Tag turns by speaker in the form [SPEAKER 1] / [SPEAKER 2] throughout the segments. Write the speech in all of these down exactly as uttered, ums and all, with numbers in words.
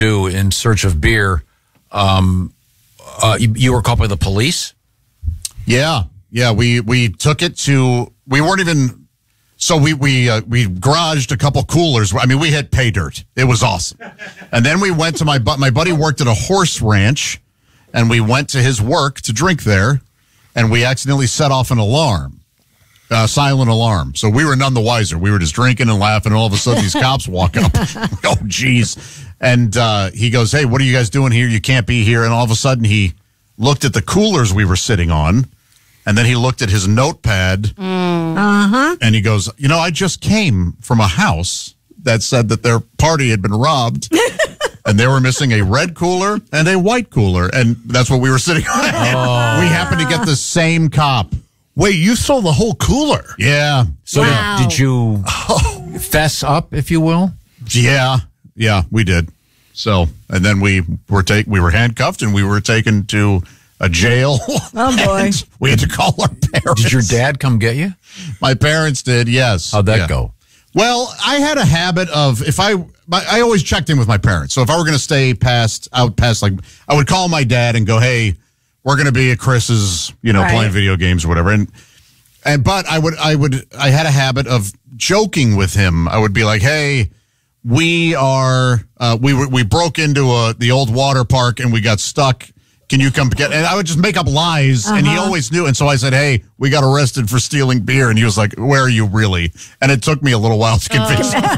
[SPEAKER 1] do in search of beer. Um, uh, you, you were caught by the police?
[SPEAKER 2] Yeah, yeah. We we took it to. We weren't even. So we we uh, we garaged a couple coolers. I mean, we hit pay dirt. It was awesome. And then we went to my bu- my buddy worked at a horse ranch, and we went to his work to drink there, and we accidentally set off an alarm. Uh, silent alarm. So we were none the wiser. We were just drinking and laughing, and all of a sudden these cops walk up. Oh, geez. And uh, he goes, hey, what are you guys doing here? You can't be here. And all of a sudden he looked at the coolers we were sitting on, and then he looked at his notepad,
[SPEAKER 3] Mm. Uh-huh.
[SPEAKER 2] and he goes, you know, I just came from a house that said that their party had been robbed, and they were missing a red cooler and a white cooler, and that's what we were sitting on.
[SPEAKER 1] Oh.
[SPEAKER 2] We happened to get the same cop.
[SPEAKER 4] Wait, you sold the whole cooler?
[SPEAKER 2] Yeah.
[SPEAKER 1] So
[SPEAKER 3] Wow.
[SPEAKER 1] did, did you fess up, if you will?
[SPEAKER 2] Yeah, yeah, we did. So, and then we were take we were handcuffed and we were taken to a jail.
[SPEAKER 3] Oh, boy.
[SPEAKER 2] And we had to call our parents.
[SPEAKER 1] Did your dad come get you?
[SPEAKER 2] My parents did, yes.
[SPEAKER 1] How'd that
[SPEAKER 2] Yeah.
[SPEAKER 1] go?
[SPEAKER 2] Well, I had a habit of if I my, I always checked in with my parents. So if I were going to stay past out past like I would call my dad and go, "Hey, we're going to be at Chris's, you know,
[SPEAKER 3] Right.
[SPEAKER 2] playing video games or whatever." And and but I would I would I had a habit of joking with him. I would be like, "Hey, we are uh, we were we broke into a the old water park and we got stuck. Can you come get?" And I would just make up lies, uh-huh. and he always knew. And so I said, "Hey, we got arrested for stealing beer," and he was like, "Where are you really?" And it took me a little while to convince him.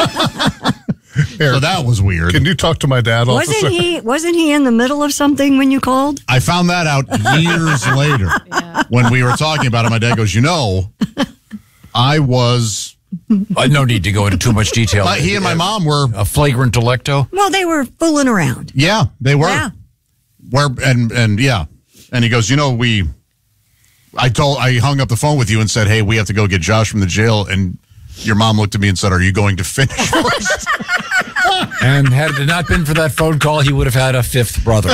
[SPEAKER 2] So that was weird.
[SPEAKER 4] Can you talk to my dad, officer?
[SPEAKER 3] Wasn't he, wasn't he in the middle of something when you called?
[SPEAKER 2] I found that out years later when we were talking about it. My dad goes, "You know, I was."
[SPEAKER 1] Uh, no need to go into too much detail.
[SPEAKER 2] But he and my mom were
[SPEAKER 1] a flagrant delicto.
[SPEAKER 3] Well, they were fooling around.
[SPEAKER 2] Yeah, they were.
[SPEAKER 3] Yeah.
[SPEAKER 2] Where and and yeah, and he goes, "You know, we." I told I hung up the phone with you and said, "Hey, we have to go get Josh from the jail." And your mom looked at me and said, "Are you going to finish first?"
[SPEAKER 1] And had it not been for that phone call, he would have had a fifth brother.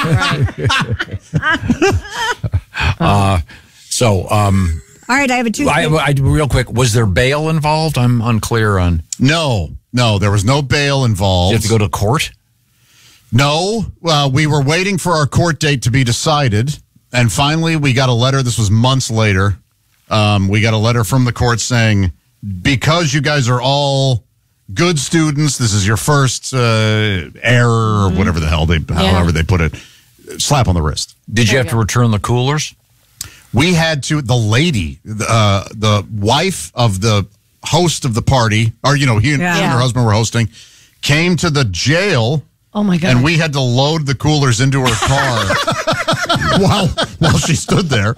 [SPEAKER 1] uh, so, um,
[SPEAKER 3] All right, I have a two.
[SPEAKER 1] I, I, real quick, was there bail involved? I'm unclear on.
[SPEAKER 2] No, no, there was no bail involved.
[SPEAKER 1] Did you have to go to court?
[SPEAKER 2] No, uh, we were waiting for our court date to be decided, and finally we got a letter. This was months later. Um, we got a letter from the court saying, because you guys are all good students, this is your first uh, error or whatever the hell they,
[SPEAKER 3] Yeah.
[SPEAKER 2] however they put it, slap on the wrist.
[SPEAKER 1] Did you have to return the coolers?
[SPEAKER 2] We had to, the lady, uh, the wife of the host of the party, or, you know, he and,
[SPEAKER 3] Yeah.
[SPEAKER 2] she and her husband were hosting, came to the jail.
[SPEAKER 5] Oh, my God.
[SPEAKER 2] And we had to load the coolers into her car while while she stood there.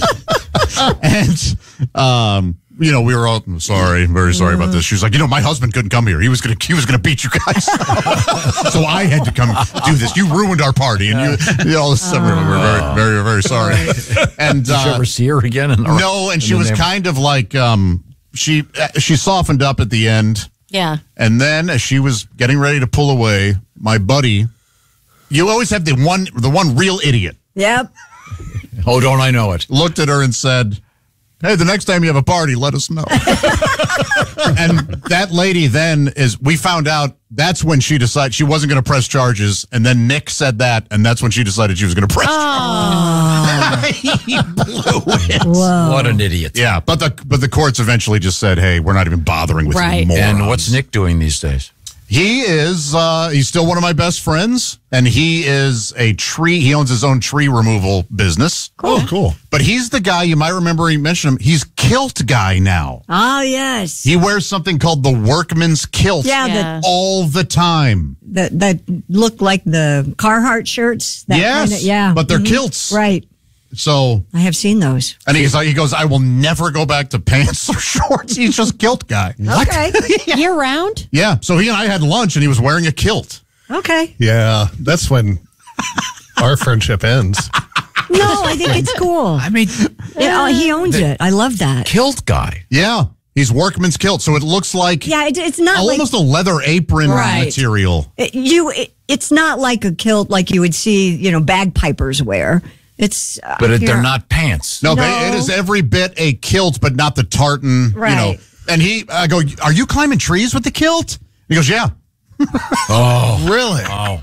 [SPEAKER 2] And, um, you know, we were all sorry, very sorry about this. She was like, you know, my husband couldn't come here. He was gonna he was gonna beat you guys. So I had to come do this. You ruined our party, and you, you know, all this stuff. We were very, very, very sorry. And
[SPEAKER 1] Did you
[SPEAKER 2] uh,
[SPEAKER 1] ever see her again? In the,
[SPEAKER 2] no, and she
[SPEAKER 1] in the
[SPEAKER 2] was
[SPEAKER 1] name-
[SPEAKER 2] kind of like um, she she softened up at the end.
[SPEAKER 5] Yeah.
[SPEAKER 2] And then as she was getting ready to pull away, my buddy, you always have the one the one real idiot,
[SPEAKER 3] Yep.
[SPEAKER 1] Oh, don't I know it?
[SPEAKER 2] looked at her and said, "Hey, the next time you have a party, let us know." And that lady then is, we found out that's when she decided she wasn't going to press charges. And then Nick said that, and that's when she decided she was going to press charges. He blew it.
[SPEAKER 3] Whoa.
[SPEAKER 1] What an idiot.
[SPEAKER 2] Yeah, but the but the courts eventually just said, "Hey, we're not even bothering with
[SPEAKER 5] Right.
[SPEAKER 2] you morons."
[SPEAKER 1] And what's Nick doing these days?
[SPEAKER 2] He is, uh, he's still one of my best friends, and he is a tree, he owns his own tree removal business.
[SPEAKER 4] Oh, cool.
[SPEAKER 2] But he's the guy, you might remember he mentioned him, he's kilt guy now.
[SPEAKER 3] Oh, yes.
[SPEAKER 2] He wears something called the workman's kilt
[SPEAKER 3] Yeah,
[SPEAKER 5] Yeah.
[SPEAKER 2] all the time.
[SPEAKER 3] that that look like the Carhartt shirts. That
[SPEAKER 2] Yes,
[SPEAKER 3] kinda- yeah.
[SPEAKER 2] but they're
[SPEAKER 3] Mhm.
[SPEAKER 2] kilts.
[SPEAKER 3] Right.
[SPEAKER 2] So,
[SPEAKER 3] I have seen those.
[SPEAKER 2] and he's like, he goes, "I will never go back to pants or shorts." He's just kilt guy.
[SPEAKER 3] Okay.
[SPEAKER 5] Year round?
[SPEAKER 2] Yeah, so he and I had lunch, and he was wearing a kilt.
[SPEAKER 3] Okay.
[SPEAKER 4] Yeah, that's when our friendship ends.
[SPEAKER 3] No, I think it's cool.
[SPEAKER 1] I mean,
[SPEAKER 3] Yeah, he owns it. I love that.
[SPEAKER 1] kilt guy.
[SPEAKER 2] Yeah, he's workman's kilt, so it looks like
[SPEAKER 3] Yeah, it, it's not like
[SPEAKER 2] almost a leather apron
[SPEAKER 5] Right.
[SPEAKER 2] material.
[SPEAKER 3] it, you. It, it's not like a kilt like you would see, you know, bagpipers wear. It's uh,
[SPEAKER 1] But it,
[SPEAKER 3] you're-
[SPEAKER 1] they're not pants.
[SPEAKER 2] No,
[SPEAKER 3] No.
[SPEAKER 2] but it is every bit a kilt, but not the tartan. You know,
[SPEAKER 3] Right.
[SPEAKER 2] and he, I go, "Are you climbing trees with the kilt?" He goes, "Yeah."
[SPEAKER 1] Oh,
[SPEAKER 4] Really?
[SPEAKER 1] oh.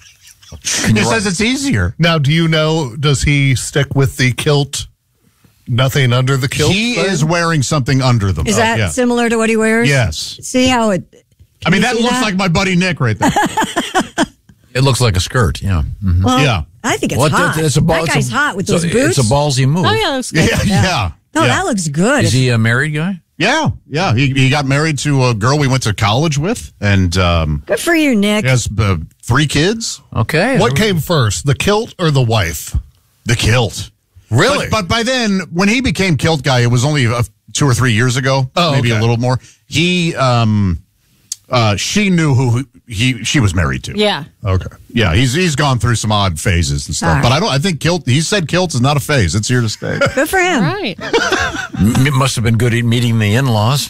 [SPEAKER 2] He says it's easier.
[SPEAKER 4] Now, do you know, does he stick with the kilt, nothing under the kilt?
[SPEAKER 2] He
[SPEAKER 4] thing?
[SPEAKER 2] is wearing something under them.
[SPEAKER 3] Is
[SPEAKER 2] though,
[SPEAKER 3] that
[SPEAKER 2] yeah.
[SPEAKER 3] similar to what he wears?
[SPEAKER 2] Yes.
[SPEAKER 3] See how it.
[SPEAKER 2] I mean,
[SPEAKER 3] you
[SPEAKER 2] that
[SPEAKER 3] see
[SPEAKER 2] looks
[SPEAKER 3] that?
[SPEAKER 2] like my buddy Nick right there.
[SPEAKER 1] It looks like a skirt. Yeah. Mhm.
[SPEAKER 3] Well,
[SPEAKER 2] Yeah.
[SPEAKER 3] I think it's
[SPEAKER 1] Well,
[SPEAKER 3] hot.
[SPEAKER 1] it's a ball-
[SPEAKER 3] that
[SPEAKER 1] it's
[SPEAKER 3] guy's
[SPEAKER 1] a-
[SPEAKER 3] hot with
[SPEAKER 1] so
[SPEAKER 3] those boots.
[SPEAKER 1] It's a ballsy move.
[SPEAKER 5] Oh, yeah, that looks good.
[SPEAKER 2] Yeah, yeah.
[SPEAKER 3] No,
[SPEAKER 2] yeah.
[SPEAKER 3] that looks good.
[SPEAKER 1] Is he a married guy?
[SPEAKER 2] Yeah, yeah. He, he got married to a girl we went to college with, and um,
[SPEAKER 3] Good for you, Nick.
[SPEAKER 2] he has uh, three kids.
[SPEAKER 1] Okay.
[SPEAKER 4] What came first, the kilt or the wife?
[SPEAKER 2] The kilt.
[SPEAKER 4] Really?
[SPEAKER 2] But, but by then, when he became kilt guy, it was only uh, two or three years ago,
[SPEAKER 4] Oh,
[SPEAKER 2] maybe
[SPEAKER 4] okay.
[SPEAKER 2] a little more. He, um, uh, she knew who he she was married to.
[SPEAKER 5] Yeah.
[SPEAKER 4] Okay.
[SPEAKER 2] Yeah, he's he's gone through some odd phases and stuff.
[SPEAKER 3] All right.
[SPEAKER 2] But I don't. I think kilt. He said kilt is not a phase. It's here to stay.
[SPEAKER 3] Good for him.
[SPEAKER 5] Right.
[SPEAKER 1] M- It must have been good at meeting the in-laws.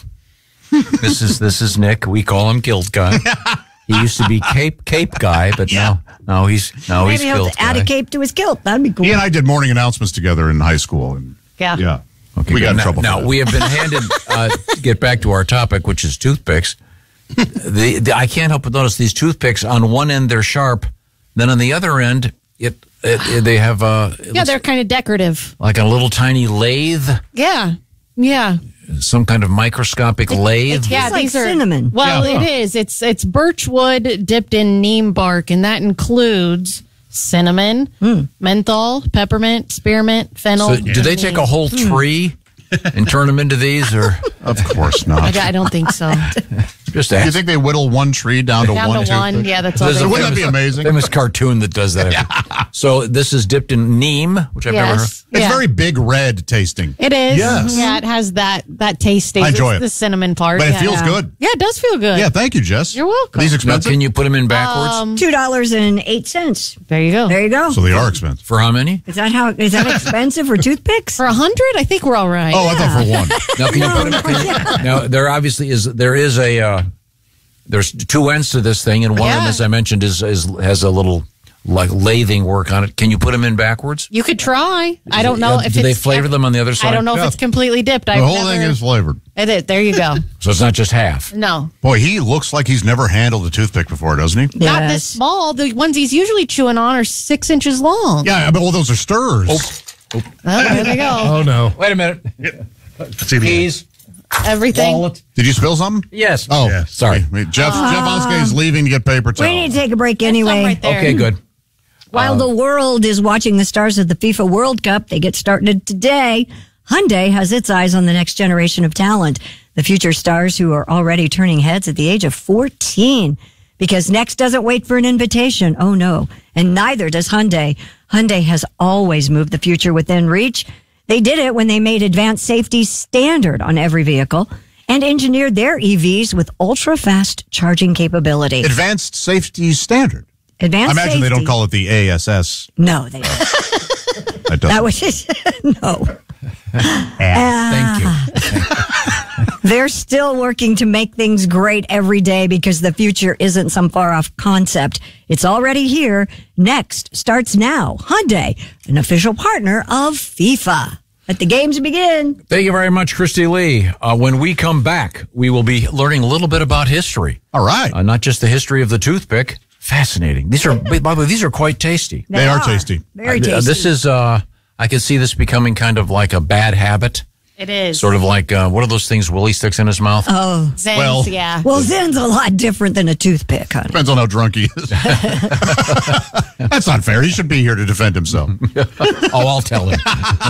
[SPEAKER 1] This is this is Nick. We call him Kilt Guy. He used to be Cape Cape Guy, but now now he's now he's
[SPEAKER 3] Maybe he'll
[SPEAKER 1] Kilt
[SPEAKER 3] add
[SPEAKER 1] Guy.
[SPEAKER 3] a cape to his kilt. That'd be cool.
[SPEAKER 2] He and I did morning announcements together in high school, and
[SPEAKER 5] Yeah.
[SPEAKER 2] yeah,
[SPEAKER 1] Okay,
[SPEAKER 2] we got
[SPEAKER 1] good.
[SPEAKER 2] in
[SPEAKER 1] now,
[SPEAKER 2] trouble.
[SPEAKER 1] Now
[SPEAKER 2] for that.
[SPEAKER 1] we have been handed. Uh, to get back to our topic, which is toothpicks. the, the I can't help but notice these toothpicks. On one end they're sharp, then on the other end it, it, it they have uh it
[SPEAKER 5] Yeah,
[SPEAKER 1] looks
[SPEAKER 5] they're kind of decorative.
[SPEAKER 1] like a little tiny lathe,
[SPEAKER 5] Yeah. Yeah.
[SPEAKER 1] some kind of microscopic lathe.
[SPEAKER 5] Yeah,
[SPEAKER 3] It's like
[SPEAKER 5] these are
[SPEAKER 3] cinnamon.
[SPEAKER 5] Well,
[SPEAKER 2] Yeah.
[SPEAKER 5] it is. It's it's birch wood dipped in neem bark, and that includes cinnamon, menthol, peppermint, spearmint, fennel.
[SPEAKER 1] So do they take a whole tree and turn them into these, or
[SPEAKER 2] of course
[SPEAKER 5] I,
[SPEAKER 2] not.
[SPEAKER 5] don't- I don't think so.
[SPEAKER 1] just
[SPEAKER 2] Do you
[SPEAKER 1] ask?
[SPEAKER 2] think they whittle one tree down to
[SPEAKER 5] Down
[SPEAKER 2] one?
[SPEAKER 5] to one.
[SPEAKER 2] toothpick?
[SPEAKER 5] Yeah, that's all.
[SPEAKER 1] There's
[SPEAKER 5] They
[SPEAKER 1] a
[SPEAKER 5] do.
[SPEAKER 2] Wouldn't that be amazing?
[SPEAKER 1] famous cartoon that does that. So this is dipped in neem, which I've never heard.
[SPEAKER 5] Yes.
[SPEAKER 2] It's
[SPEAKER 5] Yeah.
[SPEAKER 2] very big red tasting,
[SPEAKER 5] It is.
[SPEAKER 2] Yes.
[SPEAKER 5] Yeah, it has that that taste. Stays.
[SPEAKER 2] I enjoy
[SPEAKER 5] It's
[SPEAKER 2] it.
[SPEAKER 5] The cinnamon part.
[SPEAKER 2] but it
[SPEAKER 5] yeah.
[SPEAKER 2] feels
[SPEAKER 3] Yeah.
[SPEAKER 2] good.
[SPEAKER 5] Yeah, it does feel good.
[SPEAKER 2] Yeah, thank you, Jess.
[SPEAKER 5] You're welcome.
[SPEAKER 2] Are these
[SPEAKER 1] Now,
[SPEAKER 2] expensive?
[SPEAKER 1] can you put them in backwards?
[SPEAKER 5] Um,
[SPEAKER 3] Two dollars and eight cents.
[SPEAKER 5] there you go.
[SPEAKER 3] There you go.
[SPEAKER 2] so they are expensive.
[SPEAKER 1] For how many?
[SPEAKER 3] Is that how? Is that expensive for toothpicks?
[SPEAKER 5] For a hundred, I think we're all right.
[SPEAKER 2] Oh, I thought for one.
[SPEAKER 1] Now, can you put them? Can you, now, there obviously is there is a uh, there's two ends to this thing, and one of them,
[SPEAKER 5] Yeah.
[SPEAKER 1] as I mentioned, is is has a little like lathing work on it. Can you put them in backwards?
[SPEAKER 5] You could try. I don't know
[SPEAKER 1] Uh,
[SPEAKER 5] if
[SPEAKER 1] do they
[SPEAKER 5] it's,
[SPEAKER 1] flavor them on the other side?
[SPEAKER 5] I don't know
[SPEAKER 2] Yeah.
[SPEAKER 5] if it's completely dipped.
[SPEAKER 2] The
[SPEAKER 5] I've
[SPEAKER 2] whole
[SPEAKER 5] never,
[SPEAKER 2] thing is flavored.
[SPEAKER 5] It is. There you go.
[SPEAKER 1] So it's not just half.
[SPEAKER 5] No,
[SPEAKER 2] Boy, he looks like he's never handled a toothpick before, doesn't he?
[SPEAKER 5] not this
[SPEAKER 3] Yes.
[SPEAKER 5] small. The ones he's usually chewing on are six inches long.
[SPEAKER 2] Yeah, but all those are stirs.
[SPEAKER 5] Oh, there they go.
[SPEAKER 4] Oh, no.
[SPEAKER 1] Wait a minute. Peas,
[SPEAKER 5] Everything.
[SPEAKER 1] wallet.
[SPEAKER 2] Did you spill something?
[SPEAKER 1] Yes.
[SPEAKER 2] Oh,
[SPEAKER 4] Yes.
[SPEAKER 1] Sorry.
[SPEAKER 2] Wait, Jeff Jeff Oskey is leaving to get paper
[SPEAKER 3] We need
[SPEAKER 2] towels.
[SPEAKER 3] to take a break
[SPEAKER 5] Some
[SPEAKER 3] anyway.
[SPEAKER 5] right there.
[SPEAKER 1] Okay, good.
[SPEAKER 3] While the world is watching the stars of the FIFA World Cup, they get started today. Hyundai has its eyes on the next generation of talent, the future stars who are already turning heads at the age of fourteen. Because next doesn't wait for an invitation. Oh no. And neither does Hyundai. Hyundai has always moved the future within reach. They did it when they made advanced safety standard on every vehicle and engineered their E Vs with ultra fast charging capability.
[SPEAKER 2] Advanced safety standard.
[SPEAKER 3] Advanced
[SPEAKER 2] I imagine they don't
[SPEAKER 3] safety-
[SPEAKER 2] call it the A S S.
[SPEAKER 3] No, they don't.
[SPEAKER 2] That doesn't.
[SPEAKER 3] That was it. No.
[SPEAKER 1] Thank you.
[SPEAKER 3] They're still working to make things great every day because the future isn't some far off concept. It's already here. Next starts now. Hyundai, an official partner of FIFA. Let the games begin.
[SPEAKER 1] Thank you very much, Christy Lee. Uh, when we come back, we will be learning a little bit about history.
[SPEAKER 2] All right.
[SPEAKER 1] Uh, not just the history of the toothpick. Fascinating. These are, by the way, these are quite tasty.
[SPEAKER 2] They are tasty.
[SPEAKER 3] Very
[SPEAKER 1] Uh,
[SPEAKER 3] tasty.
[SPEAKER 1] This is, uh, I can see this becoming kind of like a bad habit.
[SPEAKER 5] It is.
[SPEAKER 1] Sort of like, uh, what are those things Willie sticks in his mouth?
[SPEAKER 3] Oh.
[SPEAKER 5] Zens,
[SPEAKER 2] well-
[SPEAKER 5] yeah.
[SPEAKER 3] Well, Zen's a lot different than a toothpick, honey.
[SPEAKER 2] Depends on how drunk he is. That's not fair. He should be here to defend himself.
[SPEAKER 1] Oh, I'll tell him.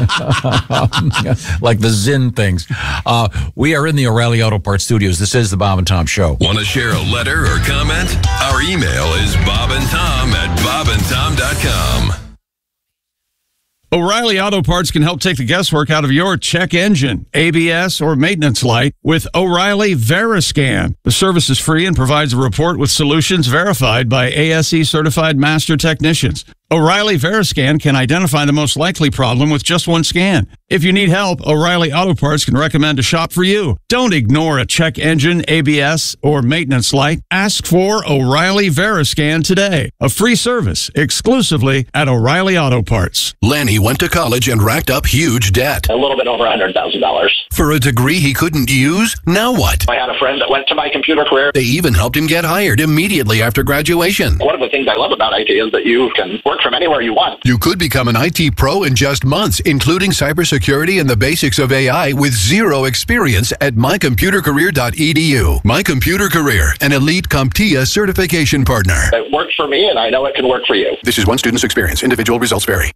[SPEAKER 1] Like the Zin things. Uh, we are in the O'Reilly Auto Parts studios. This is the Bob and Tom Show.
[SPEAKER 6] Want to share a letter or comment? Our email is bob and tom at bob and tom dot com.
[SPEAKER 7] O'Reilly Auto Parts can help take the guesswork out of your check engine, A B S, or maintenance light with O'Reilly Veriscan. The service is free and provides a report with solutions verified by A S E certified master technicians. O'Reilly Veriscan can identify the most likely problem with just one scan. If you need help, O'Reilly Auto Parts can recommend a shop for you. Don't ignore a check engine, A B S, or maintenance light. Ask for O'Reilly Veriscan today. A free service exclusively at O'Reilly Auto Parts.
[SPEAKER 8] Lanny went to college and racked up huge debt.
[SPEAKER 9] A little bit over one hundred thousand dollars.
[SPEAKER 8] For a degree he couldn't use? Now what?
[SPEAKER 9] I had a friend that went to my computer career.
[SPEAKER 8] They even helped him get hired immediately after graduation.
[SPEAKER 9] One of the things I love about I T is that you can work from anywhere you want.
[SPEAKER 8] You could become an I T pro in just months, including cybersecurity and the basics of A I with zero experience at my computer career dot e d u. My Computer Career, an elite CompTIA certification partner.
[SPEAKER 9] It worked for me, and I know it can work for you.
[SPEAKER 8] This is one student's experience. Individual results vary.